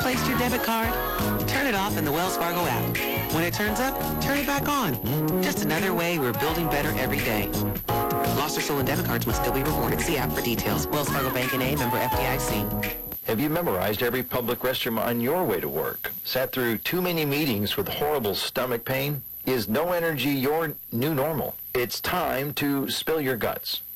misplaced your debit card? Turn it off in the Wells Fargo app. When it turns up, turn it back on. Just another way we're building better every day. Lost or stolen debit cards must still be reported. See app for details. Wells Fargo Bank N.A., member FDIC. Have you memorized every public restroom on your way to work? Sat through too many meetings with horrible stomach pain? Is no energy your new normal? It's time to spill your guts.